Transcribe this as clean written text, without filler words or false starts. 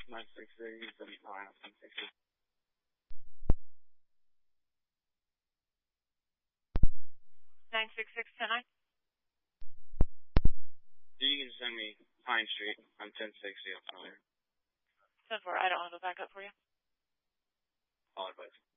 966 and 960. 966-10-9. You can send me Pine Street. I'm 1060 up there. 10-4. I don't have a backup for you. All advice.